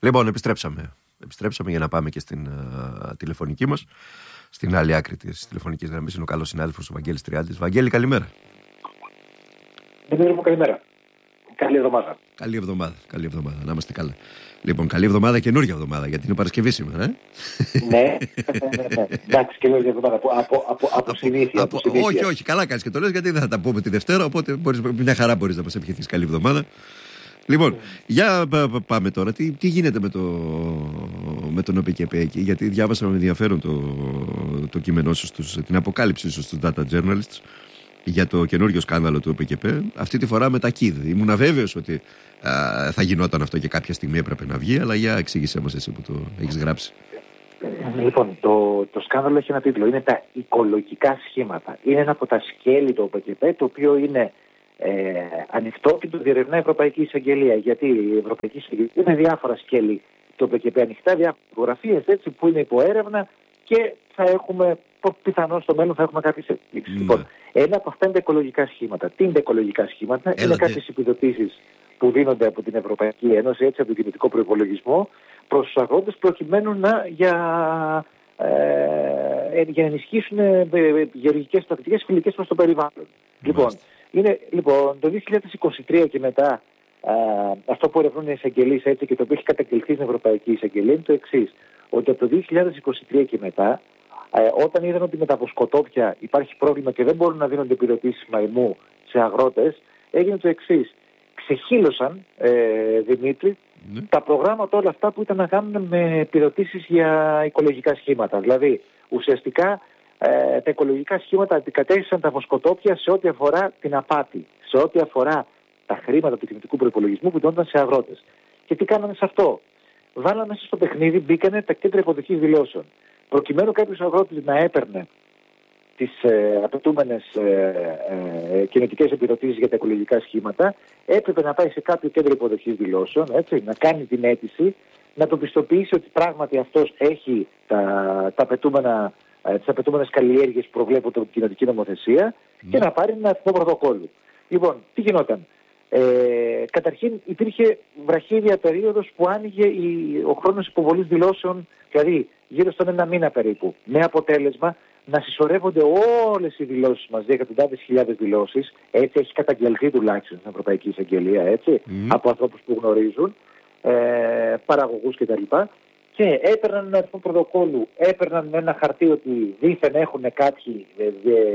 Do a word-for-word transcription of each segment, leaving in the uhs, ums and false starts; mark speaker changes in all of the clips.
Speaker 1: Λοιπόν, επιστρέψαμε. Επιστρέψαμε για να πάμε και στην uh, τηλεφωνική μας. Στην άλλη άκρη της τηλεφωνικής γραμμής είναι ο καλός συνάδελφος ο Βαγγέλης Τριάντης. Βαγγέλη, καλημέρα.
Speaker 2: Δημήτρη μου, καλημέρα. Καλή εβδομάδα.
Speaker 1: Καλή εβδομάδα. Καλή εβδομάδα. Να είμαστε καλά. Λοιπόν, καλή εβδομάδα, καινούργια εβδομάδα, γιατί είναι Παρασκευή σήμερα, ε?
Speaker 2: Ναι, εντάξει, καινούργια εβδομάδα από, από, από, από συνήθεια.
Speaker 1: Από, από, όχι, όχι, καλά κάνεις και το λες, γιατί δεν θα τα πούμε τη Δευτέρα, οπότε μπορείς, μια χαρά μπορείς να μας ευχηθείς καλή εβδομάδα. Λοιπόν, mm. για πάμε τώρα. Τι, τι γίνεται με, το, με τον ΟΠΚΠ εκεί, γιατί διάβασα με ενδιαφέρον το, το κείμενό σου, στους, την αποκάλυψη σου στους Data Journalists για το καινούριο σκάνδαλο του ΟΠΚΠ. Αυτή τη φορά με τα κίδ. Ήμουν αβέβαιος ότι α, θα γινόταν αυτό και κάποια στιγμή έπρεπε να βγει, αλλά για εξήγησέ μας εσύ που το έχεις γράψει.
Speaker 2: Λοιπόν, το, το σκάνδαλο έχει ένα τίτλο. Είναι τα οικολογικά σχήματα. Είναι ένα από τα σκέλη του ΟΠΚΠ, το οποίο είναι ε, ανοιχτό και το διερευνά η Ευρωπαϊκή Εισαγγελία. Γιατί η Ευρωπαϊκή Εισαγγελία είναι διάφορα σκέλη του ΟΠΚΠ ανοιχτά, διάφορες φωτογραφίες έτσι που είναι υπό έρευνα και θα έχουμε, πιθανώς στο μέλλον θα έχουμε κάποιες εκπλήξεις. Mm. Λοιπόν, ένα από αυτά είναι τα οικολογικά σχήματα. Τι είναι τα οικολογικά σχήματα? Έλατε. Είναι κάποιες επιδοτήσεις που δίνονται από την Ευρωπαϊκή Ένωση, έτσι, από τον κοινοτικό προϋπολογισμό, προς τους αγρότες προκειμένου να, για, ε, για να ενισχύσουν ε, γεωργικές πρακτικές φιλικές προς το περιβάλλον. Λοιπόν, είναι, λοιπόν, το δύο χιλιάδες είκοσι τρία και μετά, α, αυτό που ερευνούν οι εισαγγελείς, έτσι, και το οποίο έχει καταγγελθεί στην Ευρωπαϊκή Εισαγγελία είναι το εξής, ότι από το δύο χιλιάδες είκοσι τρία και μετά, ε, όταν είδαν ότι με τα βοσκοτόπια υπάρχει πρόβλημα και δεν μπορούν να δίνονται επιδοτήσεις μαϊμού σε αγρότες, έγινε το εξής. Ξεχύλωσαν, ε, Δημήτρη, ναι. τα προγράμματα όλα αυτά που ήταν να κάνουν με επιδοτήσεις για οικολογικά σχήματα. Δηλαδή, ουσιαστικά ε, τα οικολογικά σχήματα αντικατέστησαν τα βοσκοτόπια σε ό,τι αφορά την απάτη, σε ό,τι αφορά τα χρήματα του κοινοτικού προϋπολογισμού που δίνονταν σε αγρότες. Και τι κάνανε σε αυτό? Βάλανε μέσα στο παιχνίδι, μπήκανε τα κέντρα υποδοχής δηλώσεων. Προκειμένου κάποιος αγρότης να έπαιρνε τις ε, απαιτούμενες ε, ε, κοινοτικές επιδοτήσεις για τα οικολογικά σχήματα, έπρεπε να πάει σε κάποιο κέντρο υποδοχής δηλώσεων, έτσι, να κάνει την αίτηση, να το πιστοποιήσει ότι πράγματι αυτός έχει τα, τα απαιτούμενα, ε, τις απαιτούμενες καλλιέργειες που προβλέπονται από την κοινοτική νομοθεσία mm. και να πάρει ένα αριθμό πρωτοκόλλου. Λοιπόν, τι γινόταν? Ε, καταρχήν υπήρχε βραχίδια περίοδος που άνοιγε η, ο χρόνος υποβολής δηλώσεων, δηλαδή γύρω στον ένα μήνα περίπου, με αποτέλεσμα να συσσωρεύονται όλες οι δηλώσεις μαζί, εκατοντάδες χιλιάδες δηλώσεις, έτσι έχει καταγγελθεί τουλάχιστον στην Ευρωπαϊκή Εισαγγελία, έτσι, mm. από ανθρώπους που γνωρίζουν, ε, παραγωγούς κτλ. Και έπαιρναν ένα αριθμό πρωτοκόλλου, έπαιρναν ένα χαρτί ότι δήθεν έχουν κάποιοι ε,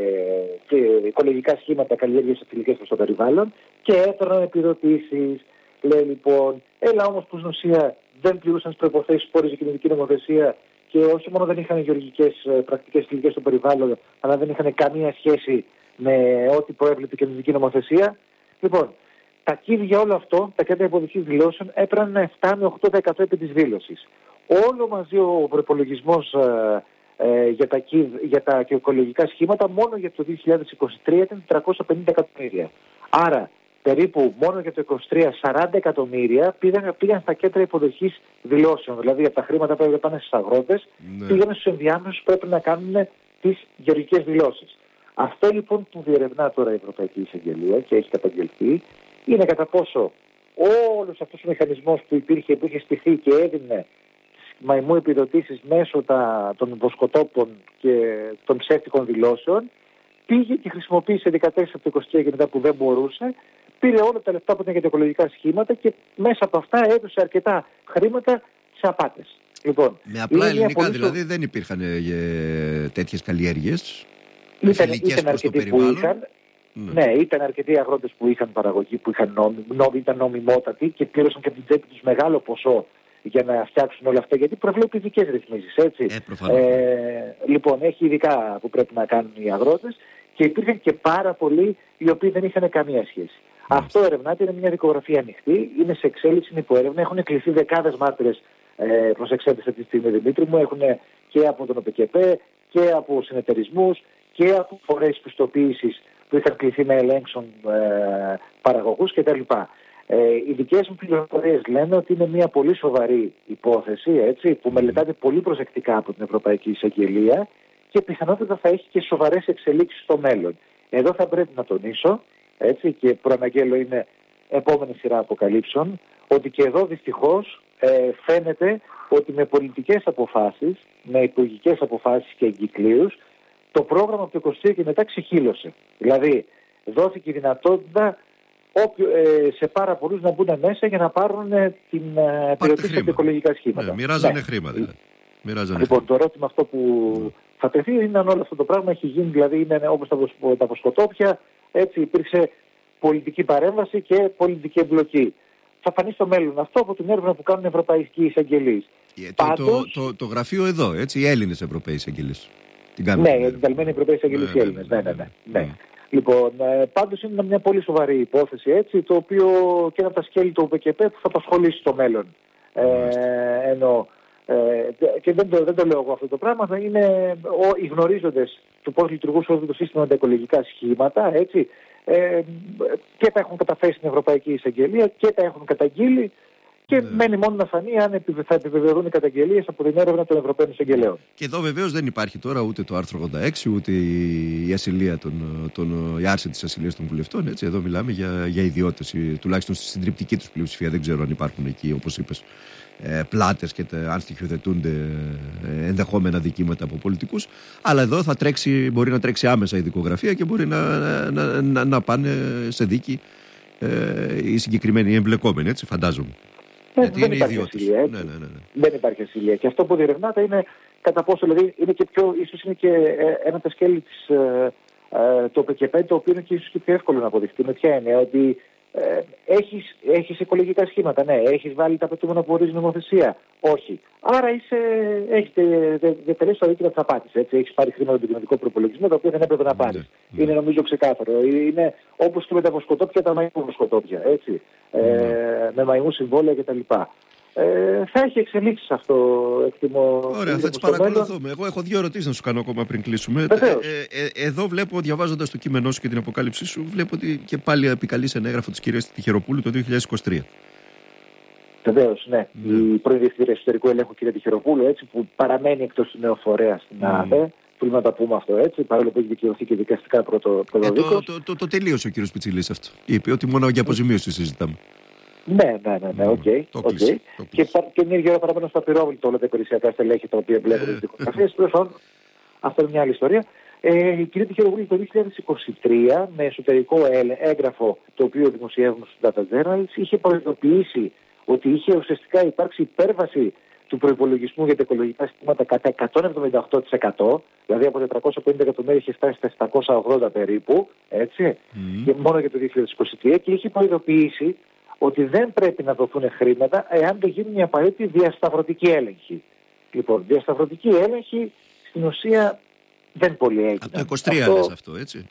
Speaker 2: ε, ε, οικολογικά σχήματα καλλιέργειες φιλικές προς το περιβάλλον και έπαιρναν επιδοτήσεις. Λέει λοιπόν, έλα όμως που στην ουσία δεν πληρούσαν τις προϋποθέσεις που όριζε η κοινωνική νομοθεσία και όχι μόνο δεν είχαν γεωργικές πρακτικές φιλικές στο περιβάλλον, αλλά δεν είχαν καμία σχέση με ό,τι προέβλεπε η κοινωνική νομοθεσία. Λοιπόν, τα κίδη για όλο αυτό, τα κέντρα υποδοχής δηλώσεων, έπρεπε να επτά με οκτώ τοις εκατό επί της δήλωσης. Όλο μαζί ο προϋπολογισμός ε, ε, για, τα κίδ, για τα οικολογικά σχήματα μόνο για το δύο χιλιάδες είκοσι τρία ήταν τριακόσια πενήντα εκατομμύρια. Άρα, περίπου μόνο για το είκοσι τρία σαράντα εκατομμύρια πήγαν, πήγαν στα κέντρα υποδοχής δηλώσεων. Δηλαδή από τα χρήματα που έπρεπε πάνε στους αγρότες, ναι. πήγαν στους ενδιάμεσους που έπρεπε να κάνουν τις γεωργικές δηλώσεις. Αυτό λοιπόν που διερευνά τώρα η Ευρωπαϊκή Εισαγγελία και έχει καταγγελθεί είναι κατά πόσο όλος αυτός ο μηχανισμός που υπήρχε, που είχε στηθεί και έδινε μαϊμού επιδοτήσεις μέσω τα, των βοσκοτόπων και των ψεύτικων δηλώσεων, πήγε και χρησιμοποίησε δικατέσσερα από το είκοσι τρία και μετά που δεν μπορούσε, πήρε όλα τα λεφτά που ήταν για τα οικολογικά σχήματα και μέσα από αυτά έδωσε αρκετά χρήματα σε απάτες. Λοιπόν,
Speaker 1: με απλά ελληνικά δηλαδή στο... δεν υπήρχαν ε, τέτοιες καλλιέργειες.
Speaker 2: Ήταν, ήταν αρκετοί που είχαν. Ναι. ναι, ήταν αρκετοί αγρότες που είχαν παραγωγή, που είχαν νόμι, νόμι, ήταν νομιμότατοι και πλήρωσαν και από την τσέπη τους μεγάλο ποσό για να φτιάξουν όλα αυτά, γιατί προβλέπει ειδικές ρυθμίσεις, έτσι.
Speaker 1: Ε,
Speaker 2: ε, λοιπόν, έχει ειδικά που πρέπει να κάνουν οι αγρότες και υπήρχαν και πάρα πολλοί οι οποίοι δεν είχαν καμία σχέση. Mm. Αυτό ερευνάται, είναι μια δικογραφία ανοιχτή, είναι σε εξέλιξη, είναι υπό έρευνα, έχουν κληθεί δεκάδες μάρτυρες ε, προς εξέταση αυτή τη στιγμή, Δημήτρη μου, έχουν και από τον ΟΠΚΠ και από συνεταιρισμούς και από φορές πιστοποίησης που είχαν κληθεί να ελέγξουν ε, παραγωγούς κτλ. Ε, οι δικές μου πληροφορίες λένε ότι είναι μια πολύ σοβαρή υπόθεση, έτσι, που μελετάται πολύ προσεκτικά από την Ευρωπαϊκή Εισαγγελία και πιθανότατα θα έχει και σοβαρές εξελίξεις στο μέλλον. Εδώ θα πρέπει να τονίσω, έτσι, και προαναγγέλλω είναι επόμενη σειρά αποκαλύψεων, ότι και εδώ δυστυχώς ε, φαίνεται ότι με πολιτικές αποφάσεις, με υπουργικές αποφάσεις και εγκυκλίους, το πρόγραμμα από το είκοσι τρία και μετά ξεχύλωσε. Δηλαδή, δόθηκε η δυνατότητα όποιο, ε, σε πάρα πολλούς να μπουν μέσα για να πάρουν ε, την επιδότηση από οικολογικά σχήματα.
Speaker 1: Ναι, μοιράζανε ναι. χρήματα. Δηλαδή. Μοιράζανε
Speaker 2: λοιπόν,
Speaker 1: χρήματα.
Speaker 2: το ερώτημα αυτό που mm. θα τεθεί είναι αν όλο αυτό το πράγμα έχει γίνει, δηλαδή είναι όπως τα, τα βοσκοτόπια, έτσι υπήρξε πολιτική παρέμβαση και πολιτική εμπλοκή. Θα φανεί στο μέλλον αυτό από την έρευνα που κάνουν οι ευρωπαϊκοί εισαγγελείς.
Speaker 1: Yeah, Πάντως... το, το, το, το γραφείο εδώ, έτσι, οι Έλληνες ευρωπαίοι εισαγγελείς.
Speaker 2: Ναι, οι ενταλμένοι ευρωπαίοι εισαγγελείς οι Έλληνες. Ναι, ναι, ναι. ναι. ναι. Λοιπόν, ε, πάντως είναι μια πολύ σοβαρή υπόθεση, έτσι, το οποίο και ένα από τα σκέλη του ΟΠΕΚΕΠ που θα απασχολήσει στο μέλλον. Ε, ενώ, ε, και δεν το, δεν το λέω εγώ αυτό το πράγμα, θα είναι ο, οι γνωρίζοντες του πώς λειτουργούσε όλο το σύστημα με τα οικολογικά σχήματα, έτσι, ε, και τα έχουν καταφέρει στην Ευρωπαϊκή Εισαγγελία και τα έχουν καταγγείλει. Και ναι. μένει μόνο να φανεί αν θα επιβεβαιωθούν οι καταγγελίες από την έρευνα των Ευρωπαίων Εισαγγελέων.
Speaker 1: Και εδώ βεβαίως δεν υπάρχει τώρα ούτε το άρθρο ογδόντα έξι, ούτε η, ασυλία των, των, η άρση της ασυλίας των βουλευτών. Έτσι. Εδώ μιλάμε για, για ιδιώτες, τουλάχιστον στη συντριπτική τους πλειοψηφία. Δεν ξέρω αν υπάρχουν εκεί, όπως είπες, ε, πλάτες και αν στοιχειοθετούνται ε, ενδεχόμενα δικήματα από πολιτικούς. Αλλά εδώ θα τρέξει, μπορεί να τρέξει άμεσα η δικογραφία και μπορεί να, να, να, να πάνε σε δίκη ε, οι συγκεκριμένοι εμπλεκόμενοι, έτσι, φαντάζομαι.
Speaker 2: Ε, δεν, υπάρχει ασυλία, ναι, ναι, ναι, ναι. δεν υπάρχει ασυλία. Και αυτό που διερευνάται είναι κατά πόσο, δηλαδή, είναι και πιο, ίσως είναι και ε, ένα από τα σκέλη της, ε, ε, το ΟΠΕΚΕΠ, το οποίο είναι και ίσως και πιο εύκολο να αποδειχτεί. Με ποια έννοια, ότι ε, έχεις, έχεις οικολογικά σχήματα, ναι, έχεις βάλει τα απαιτούμενα που ορίζει νομοθεσία. Όχι. Άρα είσαι, έχεις διατελέσει το δίκαιο της απάτης. Έχεις πάρει χρήματα από τον κοινωνικό προπολογισμό, τα οποία δεν έπρεπε να πάρεις. Mm. Είναι νομίζω ξεκάθαρο. Είναι όπως και με τα βοσκοτόπια, τα μαϊμού βοσκοτόπια. Έτσι. Mm. Ε, με μαϊμού συμβόλαια κτλ. Ε, θα έχει εξελίξεις αυτό, εκτιμώ.
Speaker 1: Ωραία, θα τις παρακολουθούμε. Εγώ έχω δύο ερωτήσεις να σου κάνω ακόμα πριν κλείσουμε. Ε, ε, ε, εδώ βλέπω, διαβάζοντας το κείμενό σου και την αποκάλυψή σου, βλέπω ότι και πάλι επικαλείς ένα έγγραφο της κυρίας Τυχεροπούλου το δύο χιλιάδες είκοσι τρία.
Speaker 2: Βεβαίως, ναι. Mm. Η πρώην Διευθύντρια Εσωτερικού Ελέγχου, κυρία Τυχεροπούλου, έτσι, που παραμένει εκτός του νέου φορέα στην mm. ΑΔΕ. Πρέπει να τα πούμε αυτό, έτσι, παρόλο που έχει δικαιωθεί και δικαστικά πρώτο
Speaker 1: πρωτοδίκος. Ε, το, το, το, το τελείωσε ο κύριος Πιτσιλής αυτό. Είπε ότι μόνο για αποζημίωση συζητάμε.
Speaker 2: Ναι, ναι, ναι, ναι, οκ. Okay, okay. Και, και είναι γύρω παραπάνω στα πυρόβλητα όλα τα υπηρεσιακά στελέχη τα οποία εμπλέκονται στις δικογραφίες. Αυτό είναι μια άλλη ιστορία. Ε, η κυρία Τυχεροπούλου το δύο χιλιάδες είκοσι τρία, με εσωτερικό έγγραφο το οποίο δημοσιεύουμε στους Data Journals, είχε προειδοποιήσει ότι είχε ουσιαστικά υπάρξει υπέρβαση του προϋπολογισμού για τα οικολογικά συστήματα κατά εκατόν εβδομήντα οκτώ τοις εκατό, δηλαδή από τετρακόσια πενήντα εκατομμύρια είχε φτάσει στα επτακόσια ογδόντα περίπου, έτσι, mm. και μόνο για το δύο χιλιάδες είκοσι τρία, και είχε προειδοποιήσει ότι δεν πρέπει να δοθούν χρήματα εάν δεν γίνει μια απαραίτητη διασταυρωτική έλεγχη. Λοιπόν, διασταυρωτική έλεγχη στην ουσία δεν πολύ έγινε.
Speaker 1: Από το είκοσι τρία αυτό, λες αυτό, έτσι.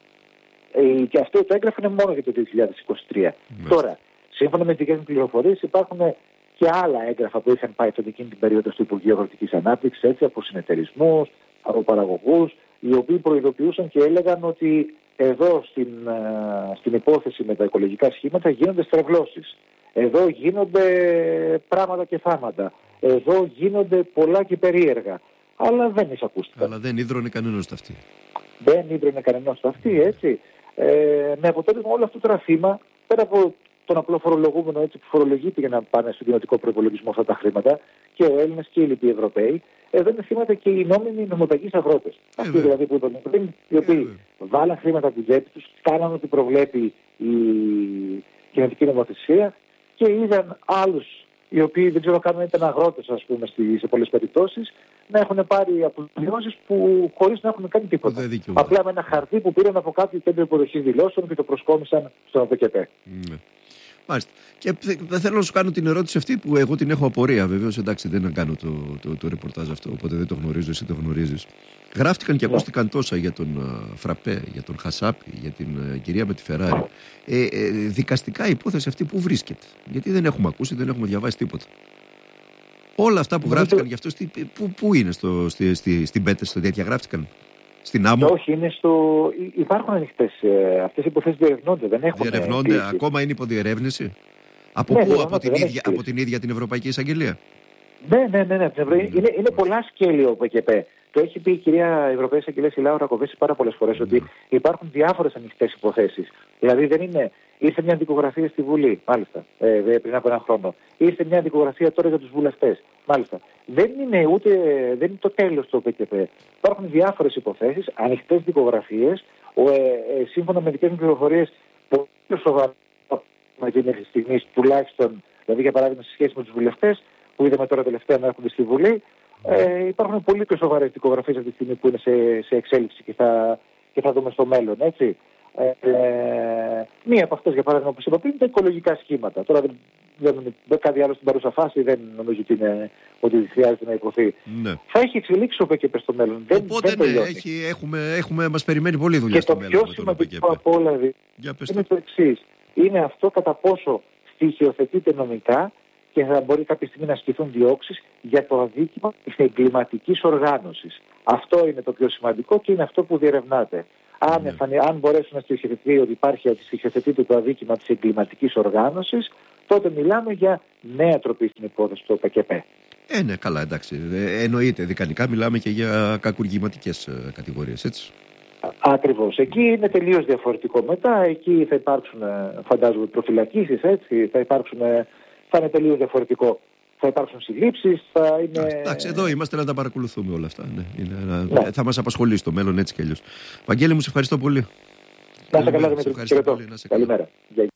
Speaker 2: Ε, και αυτό το έγγραφο είναι μόνο για το δύο χιλιάδες είκοσι τρία. Mm. Τώρα, σύμφωνα με τις δικές μου πληροφορίες, υπάρχουν και άλλα έγγραφα που είχαν πάει τότε εκείνη την περίοδο στο Υπουργείο Αγροτικής Ανάπτυξης, έτσι, από συνεταιρισμούς, από παραγωγούς, οι οποίοι προειδοποιούσαν και έλεγαν ότι εδώ στην, στην υπόθεση με τα οικολογικά σχήματα γίνονται στρεβλώσεις. Εδώ γίνονται πράγματα και θάματα. Εδώ γίνονται πολλά και περίεργα. Αλλά δεν εισακούστηκαν.
Speaker 1: Αλλά δεν ίδρωνε κανένας στο αυτή.
Speaker 2: Δεν ίδρωνε κανένας στο αυτή, έτσι. Ε, με αποτέλεσμα όλο αυτό το θύμα, πέρα από τον απλό φορολογούμενο, έτσι, που φορολογείται για να πάνε στον κοινοτικό προϋπολογισμό αυτά τα χρήματα, και ο Έλληνας και οι λοιποί Ευρωπαίοι, εδώ είναι θύματα και οι νόμιμοι νομοταγείς αγρότες. Ε, Αυτοί δηλαδή που είπαμε πριν, οι οποίοι ε, βάλαν χρήματα από την τσέπη τους, κάναν ό,τι προβλέπει η κοινοτική νομοθεσία και είδαν άλλους, οι οποίοι δεν ξέρω καν αν ήταν αγρότες, ας πούμε, σε πολλές περιπτώσεις, να έχουν πάρει αποζημιώσεις που χωρίς να έχουν κάνει τίποτα. Απλά με ένα χαρτί που πήραν από κάποιο κέντρο υποδοχής δηλώσεων και το προσκόμισαν στον ΟΠΕΚΕΠ. Mm.
Speaker 1: Μάλιστα. Και δεν θέλω να σου κάνω την ερώτηση αυτή που εγώ την έχω απορία. Βεβαίως, εντάξει, δεν κάνω το, το, το ρεπορτάζ αυτό, οπότε δεν το γνωρίζω, εσύ το γνωρίζεις. Γράφτηκαν και ακούστηκαν τόσα για τον uh, Φραπέ, για τον Χασάπη, για την uh, κυρία με τη Φεράρι. Ε, ε, δικαστικά η υπόθεση αυτή που βρίσκεται? Γιατί δεν έχουμε ακούσει, δεν έχουμε διαβάσει τίποτα. Όλα αυτά που γράφτηκαν για αυτό, πού, πού είναι στο, στη, στη, στην Πέτρε, στο τέτοια γράφτηκαν? Στην άμμο?
Speaker 2: Όχι, είναι στο... υπάρχουν ανοιχτές. Ε, αυτές οι υποθέσεις διερευνώνται. Δεν έχουν
Speaker 1: διερευνώνται, ακόμα είναι υποδιερεύνηση. Από
Speaker 2: ναι,
Speaker 1: πού, από την, ίδια, από την ίδια την Ευρωπαϊκή Εισαγγελία?
Speaker 2: Ναι, ναι, ναι. ναι. Mm. Είναι, είναι πολλά σκέλη ο ΠΚΠ. Το έχει πει η κυρία Ευρωπαϊκή Εισαγγελέα η Λάουρα Κοβέση πάρα πολλές φορές mm. ότι υπάρχουν διάφορες ανοιχτές υποθέσεις. Δηλαδή δεν είναι. Ήρθε μια δικογραφία στη Βουλή, μάλιστα, ε, πριν από ένα χρόνο. Ήρθε μια δικογραφία τώρα για τους βουλευτές, μάλιστα. Δεν είναι ούτε. Δεν είναι το τέλος του ΠΚΠ. Υπάρχουν διάφορες υποθέσεις, ανοιχτές δικογραφίες. Ε, ε, σύμφωνα με δικές μου πληροφορίες, πολύ σοβαρά μέχρι στιγμής, τουλάχιστον, δηλαδή για παράδειγμα σε σχέση με τους βουλευτές, που είδαμε τώρα τελευταία να έρχονται στη Βουλή, ε, υπάρχουν πολύ πιο σοβαρές δικογραφίες αυτή τη στιγμή που είναι σε, σε εξέλιξη και θα, και θα δούμε στο μέλλον, έτσι. Ε, ε, μία από αυτές, για παράδειγμα, που είπα πριν, είναι τα οικολογικά σχήματα. Τώρα δεν, δεν, δεν κάτι άλλο στην παρούσα φάση, δεν νομίζω ότι, είναι, ότι χρειάζεται να υποθεί.
Speaker 1: Ναι.
Speaker 2: Θα έχει εξελίξει ο ΠΚΠ στο μέλλον.
Speaker 1: Οπότε
Speaker 2: δεν
Speaker 1: ναι, έχει, έχουμε, έχουμε, μας περιμένει πολλή δουλειά
Speaker 2: και
Speaker 1: στο
Speaker 2: το
Speaker 1: μέλλον.
Speaker 2: Και το πιο σημαντικό από όλα είναι το εξής. Είναι αυτό κατά πόσο στοιχειοθετείται νομικά και θα μπορεί κάποια στιγμή να ασκηθούν διώξεις για το αδίκημα της εγκληματικής οργάνωσης. Αυτό είναι το πιο σημαντικό και είναι αυτό που διερευνάται. Αν, yeah. εφανι, αν μπορέσουν να στοιχειοθετηθεί ότι υπάρχει ότι στοιχειοθετείται το αδίκημα της εγκληματικής οργάνωσης, τότε μιλάμε για νέα τροπή στην υπόθεση του ΠΚΠ.
Speaker 1: Ε, ναι, καλά, εντάξει. Ε, εννοείται. Δικανικά μιλάμε και για κακουργηματικές ε, κατηγορίες, έτσι.
Speaker 2: Ακριβώς. Εκεί είναι τελείως διαφορετικό. Μετά εκεί θα υπάρξουν, φαντάζομαι, προφυλακίσεις, έτσι. Θα υπάρξουν, θα είναι τελείως διαφορετικό. Θα υπάρξουν συλλήψεις, θα είναι...
Speaker 1: Εντάξει, εδώ είμαστε να τα παρακολουθούμε όλα αυτά. Ναι. Είναι, ναι. Θα μας απασχολεί στο μέλλον έτσι κι αλλιώς. Βαγγέλη μου, σε ευχαριστώ πολύ.
Speaker 2: Να σε καλά, Δημήτρη.
Speaker 1: Καλημέρα.
Speaker 2: Καλημέρα. Γεια, γεια.